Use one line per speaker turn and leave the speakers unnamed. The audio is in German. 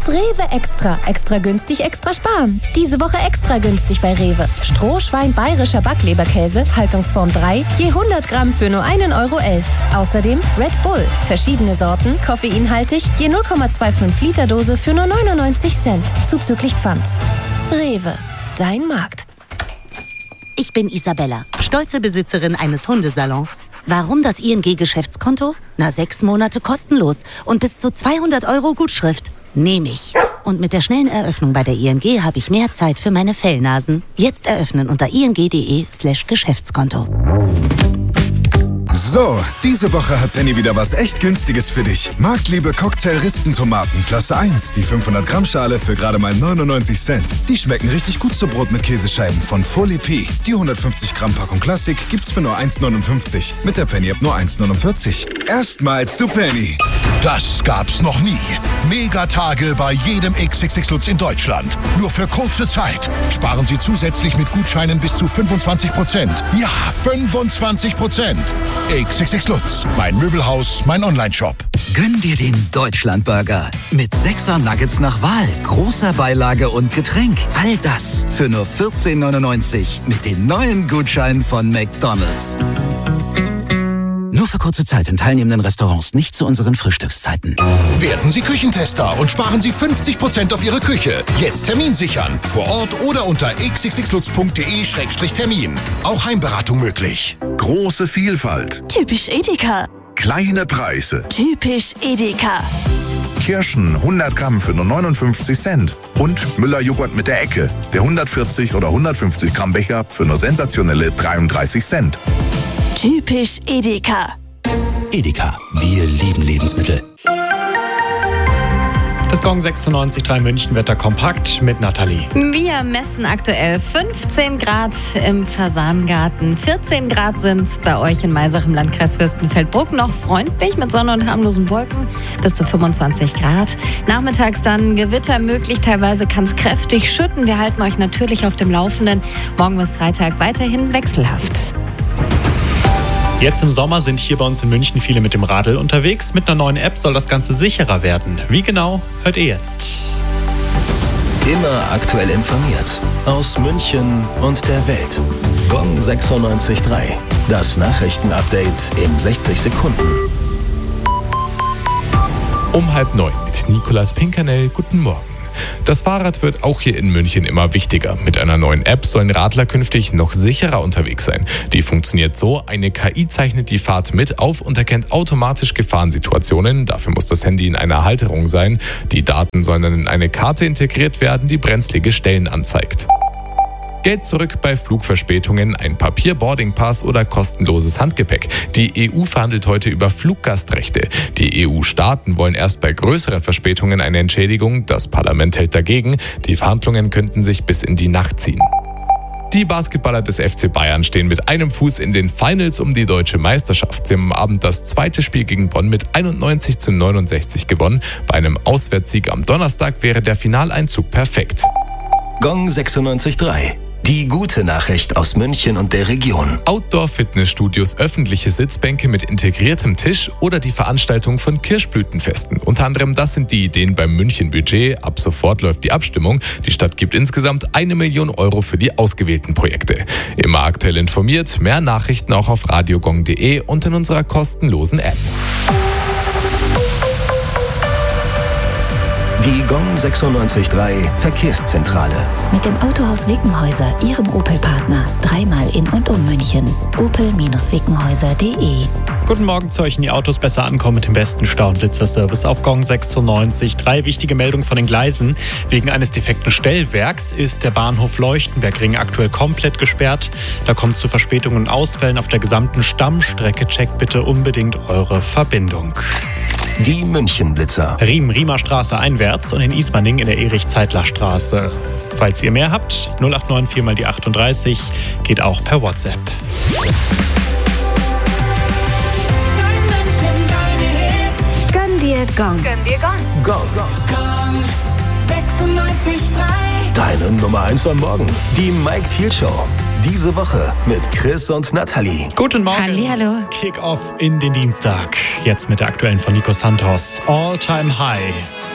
ist Rewe Extra. Extra günstig, extra sparen. Diese Woche extra günstig bei Rewe. Strohschwein bayerischer Backleberkäse, Haltungsform 3, je 100 Gramm für nur 1,11 Euro. Außerdem Red Bull, verschiedene Sorten, koffeinhaltig, je 0,25 Liter Dose für nur 99 Cent, zuzüglich Pfand. Rewe, dein Markt.
Ich bin Isabella, stolze Besitzerin eines Hundesalons. Warum das ING-Geschäftskonto? 6 Monate kostenlos und bis zu 200 Euro Gutschrift. Nehme ich. Und mit der schnellen Eröffnung bei der ING habe ich mehr Zeit für meine Fellnasen. Jetzt eröffnen unter ing.de/Geschäftskonto.
So, diese Woche hat Penny wieder was echt Günstiges für dich. Marktliebe Cocktail-Rispentomaten, Klasse 1, die 500 Gramm Schale für gerade mal 99 Cent. Die schmecken richtig gut zu Brot mit Käsescheiben von Folie P. Die 150 Gramm Packung Klassik gibt's für nur 1,59. Mit der Penny-App nur 1,49. Erstmals zu Penny.
Das gab's noch nie. Megatage bei jedem XXX Lutz in Deutschland. Nur für kurze Zeit. Sparen Sie zusätzlich mit Gutscheinen bis zu 25%. Ja, 25%. XXX Lutz, mein Möbelhaus, mein Onlineshop.
Gönn dir den Deutschlandburger mit 6er Nuggets nach Wahl, großer Beilage und Getränk. All das für nur 14,99 mit den neuen Gutscheinen von McDonald's. Nur für kurze Zeit in teilnehmenden Restaurants, nicht zu unseren Frühstückszeiten.
Werden Sie Küchentester und sparen Sie 50% auf Ihre Küche. Jetzt Termin sichern. Vor Ort oder unter xxxlutz.de/Termin. Auch Heimberatung möglich.
Große Vielfalt.
Typisch Edeka.
Kleine Preise.
Typisch Edeka.
Kirschen 100 Gramm für nur 59 Cent. Und Müller-Joghurt mit der Ecke. Der 140 oder 150 Gramm Becher für nur sensationelle 33 Cent.
Typisch Edeka.
Edeka, wir lieben Lebensmittel.
Das Gong 96.3 München-Wetter kompakt mit Nathalie.
Wir messen aktuell 15 Grad im Fasangarten. 14 Grad sind es bei euch in Maisach im Landkreis Fürstenfeldbruck. Noch freundlich mit Sonne und harmlosen Wolken. Bis zu 25 Grad. Nachmittags dann Gewitter möglich. Teilweise kann es kräftig schütten. Wir halten euch natürlich auf dem Laufenden. Morgen bis Freitag weiterhin wechselhaft.
Jetzt im Sommer sind hier bei uns in München viele mit dem Radl unterwegs. Mit einer neuen App soll das Ganze sicherer werden. Wie genau, hört ihr jetzt.
Immer aktuell informiert. Aus München und der Welt. Gong 96.3. Das Nachrichtenupdate in 60 Sekunden.
Um 8:30 mit Nicolas Pinkernell. Guten Morgen. Das Fahrrad wird auch hier in München immer wichtiger. Mit einer neuen App sollen Radler künftig noch sicherer unterwegs sein. Die funktioniert so: Eine KI zeichnet die Fahrt mit auf und erkennt automatisch Gefahrensituationen. Dafür muss das Handy in einer Halterung sein. Die Daten sollen dann in eine Karte integriert werden, die brenzlige Stellen anzeigt. Geld zurück bei Flugverspätungen, ein Papier-Boarding-Pass oder kostenloses Handgepäck. Die EU verhandelt heute über Fluggastrechte. Die EU-Staaten wollen erst bei größeren Verspätungen eine Entschädigung. Das Parlament hält dagegen. Die Verhandlungen könnten sich bis in die Nacht ziehen. Die Basketballer des FC Bayern stehen mit einem Fuß in den Finals um die deutsche Meisterschaft. Sie haben am Abend das zweite Spiel gegen Bonn mit 91:69 gewonnen. Bei einem Auswärtssieg am Donnerstag wäre der Finaleinzug perfekt.
Gong 96.3. Die gute Nachricht aus München und der Region.
Outdoor-Fitnessstudios, öffentliche Sitzbänke mit integriertem Tisch oder die Veranstaltung von Kirschblütenfesten. Unter anderem das sind die Ideen beim München-Budget. Ab sofort läuft die Abstimmung. Die Stadt gibt insgesamt 1 Million Euro für die ausgewählten Projekte. Immer aktuell informiert, mehr Nachrichten auch auf radiogong.de und in unserer kostenlosen App.
Die Gong 96.3 Verkehrszentrale.
Mit dem Autohaus Wickenhäuser, Ihrem Opel-Partner. 3-mal in und um München. opel-wickenhäuser.de.
Guten Morgen zu euch. In die Autos besser ankommen mit dem besten Stau- und Blitzerservice auf Gong 96.3. Wichtige Meldung von den Gleisen. Wegen eines defekten Stellwerks ist der Bahnhof Leuchtenberg-Ring aktuell komplett gesperrt. Da kommt zu Verspätungen und Ausfällen auf der gesamten Stammstrecke. Checkt bitte unbedingt eure Verbindung.
Die München-Blitzer.
Riemer Straße einwärts und in Ismaning in der Erich-Zeitler-Straße. Falls ihr mehr habt, 0894 mal die 38, geht auch per WhatsApp.
Gönn dir Gong.
Gönn dir Gong.
Gong.
96.3.
Deine Nummer 1 am Morgen. Die Mike Thiel Show. Diese Woche mit Chris und Nathalie.
Guten Morgen.
Hallihallo.
Kick-off in den Dienstag. Jetzt mit der aktuellen von Nico Santos. All Time High.